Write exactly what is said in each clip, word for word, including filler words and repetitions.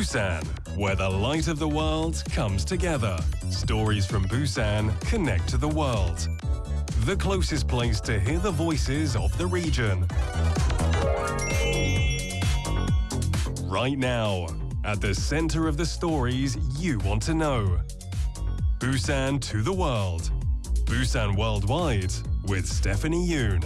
Busan, where the light of the world comes together. Stories from Busan connect to the world. The closest place to hear the voices of the region. Right now, at the center of the stories you want to know. Busan to the world. Busan Worldwide with Stephanie Yoon.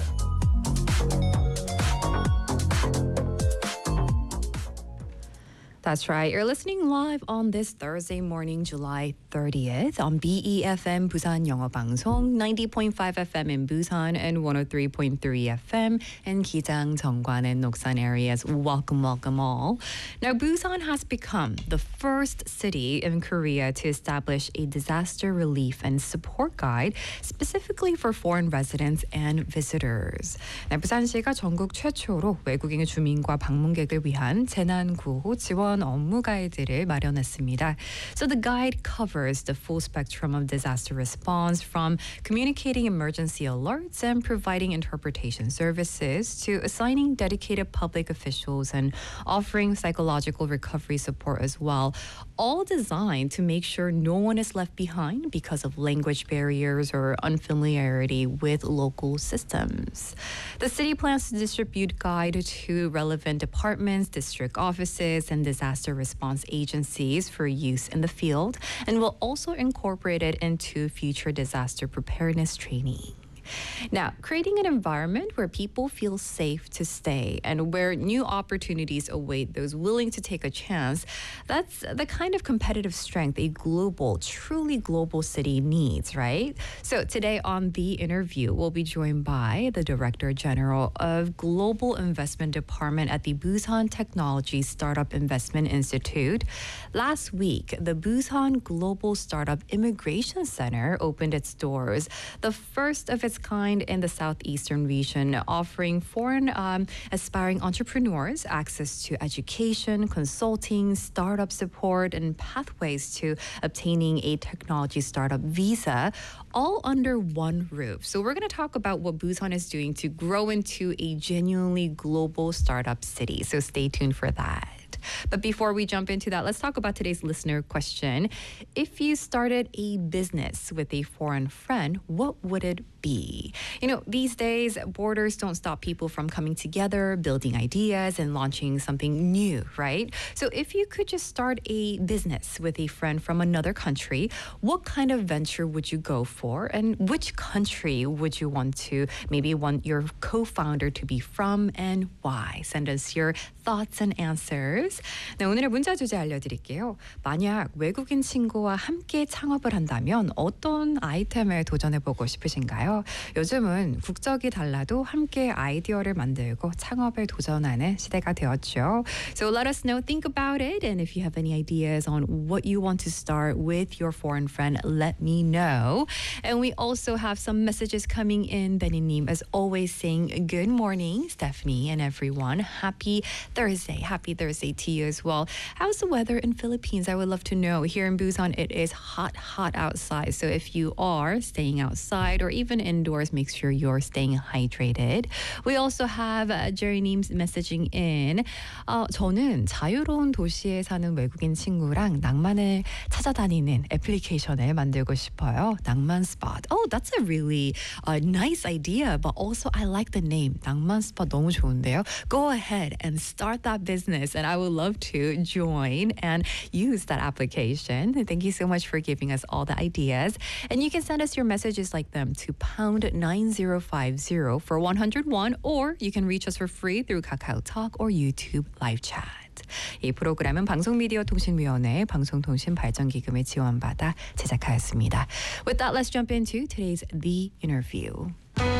That's right. You're listening live on this Thursday morning, July thirtieth on B E F M Busan 영어 방송 ninety point five F M in Busan and one oh three point three F M in Gijang, Jeongwan, and Noksan areas. Welcome, welcome all. Now, Busan has become the first city in Korea to establish a disaster relief and support guide specifically for foreign residents and visitors. 네, 부산시가 전국 최초로 외국인 주민과 방문객을 위한 재난 구호 지원 업무 가이드를 마련했습니다. So the guide covers the full spectrum of disaster response from communicating emergency alerts and providing interpretation services to assigning dedicated public officials and offering psychological recovery support as well, all designed to make sure no one is left behind because of language barriers or unfamiliarity with local systems. The city plans to distribute guide to relevant departments, district offices, and disaster response agencies for use in the field, and will also incorporate it into future disaster preparedness training. Now, creating an environment where people feel safe to stay and where new opportunities await those willing to take a chance, that's the kind of competitive strength a global, truly global city needs, right? So today on The Interview, we'll be joined by the Director General of Global Investment Department at the Busan Technology Startup Investment Institute. Last week, the Busan Global Startup Immigration Center opened its doors, the first of its kind in the southeastern region, offering foreign um, aspiring entrepreneurs access to education, consulting, startup support, and pathways to obtaining a technology startup visa, all under one roof. So we're going to talk about what Busan is doing to grow into a genuinely global startup city. So stay tuned for that. But before we jump into that, let's talk about today's listener question. If you started a business with a foreign friend, what would it be? You know, these days, borders don't stop people from coming together, building ideas, and launching something new, right? So if you could just start a business with a friend from another country, what kind of venture would you go for? And which country would you want to maybe want your co-founder to be from, and why? Send us your thoughts and answers. 네, 오늘의 문자 주제 알려드릴게요. 만약 외국인 친구와 함께 창업을 한다면 어떤 아이템에 도전해보고 싶으신가요? 요즘은 국적이 달라도 함께 아이디어를 만들고 창업에 도전하는 시대가 되었죠. So let us know, think about it, and if you have any ideas on what you want to start with your foreign friend, let me know. And we also have some messages coming in. Beninim, as always, saying good morning, Stephanie and everyone. Happy Thursday. Happy Thursday to you as well. How's the weather in Philippines? I would love to know. Here in Busan, it is hot, hot outside. So if you are staying outside or even indoors, make sure you're staying hydrated. We also have uh, Jerry Neems messaging in. 어, 저는 자유로운 도시에 사는 외국인 친구랑 낭만을 찾아다니는 애플리케이션을 만들고 싶어요. 낭만 스팟. Oh, that's a really uh, nice idea, but also I like the name. 낭만 스팟 너무 좋은데요. Go ahead and start that business, and I would love to join and use that application. Thank you so much for giving us all the ideas. And you can send us your messages like them to pound nine zero five zero for one hundred one, or you can reach us for free through Kakao Talk or YouTube live chat. 이 프로그램은 방송미디어통신위원회 방송통신발전기금을 지원받아 제작하였습니다. With that, let's jump into today's The Interview.